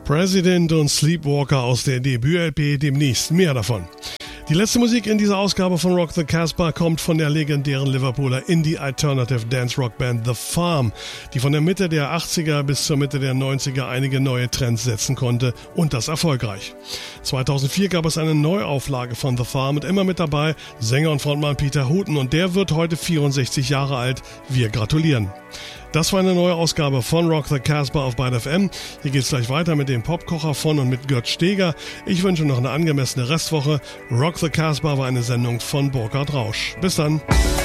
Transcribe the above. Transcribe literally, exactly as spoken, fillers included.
President und Sleepwalker aus der Debüt-L P, demnächst mehr davon. Die letzte Musik in dieser Ausgabe von Rock the Casbah kommt von der legendären Liverpooler Indie-Alternative Dance-Rock-Band The Farm, die von der Mitte der achtziger bis zur Mitte der neunziger einige neue Trends setzen konnte und das erfolgreich. zweitausendvier gab es eine Neuauflage von The Farm und immer mit dabei Sänger und Frontmann Peter Hooton, und der wird heute vierundsechzig Jahre alt. Wir gratulieren. Das war eine neue Ausgabe von Rock the Casbah auf Byte F M. Hier geht's gleich weiter mit dem Popkocher von und mit Gert Steger. Ich wünsche noch eine angemessene Restwoche. Rock the Casbah war eine Sendung von Burkhard Rausch. Bis dann.